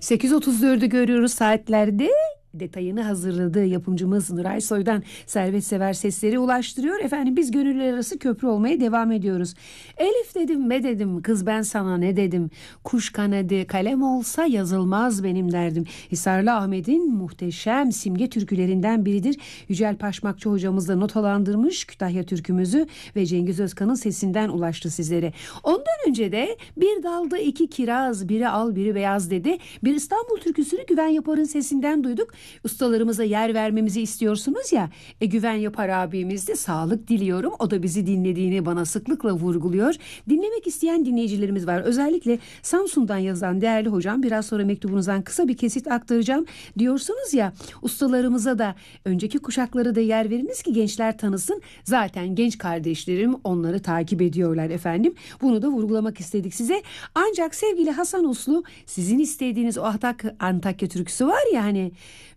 8.34'ü görüyoruz saatlerde. Detayını hazırladığı yapımcımız Nuray Soy'dan Servet Sever sesleri ulaştırıyor. Efendim biz gönüller arası köprü olmaya devam ediyoruz. Elif dedim be dedim, kız ben sana ne dedim. Kuş kanadı kalem olsa yazılmaz benim derdim. Hisarlı Ahmet'in muhteşem simge türkülerinden biridir. Yücel Paşmakçı hocamız da notalandırmış Kütahya türkümüzü ve Cengiz Özkan'ın sesinden ulaştı sizlere. Ondan önce de bir dalda iki kiraz, biri al biri beyaz dedi. Bir İstanbul türküsünü Güven Yapar'ın sesinden duyduk. Ustalarımıza yer vermemizi istiyorsunuz ya. Güven Yapar abimiz de sağlık diliyorum. O da bizi dinlediğini bana sıklıkla vurguluyor. Dinlemek isteyen dinleyicilerimiz var. Özellikle Samsun'dan yazan değerli hocam, biraz sonra mektubunuzdan kısa bir kesit aktaracağım. Diyorsunuz ya, ustalarımıza da önceki kuşaklara da yer veriniz ki gençler tanısın. Zaten genç kardeşlerim onları takip ediyorlar efendim. Bunu da vurgulamak istedik size. Ancak sevgili Hasan Uslu, sizin istediğiniz o Antakya türküsü var ya hani,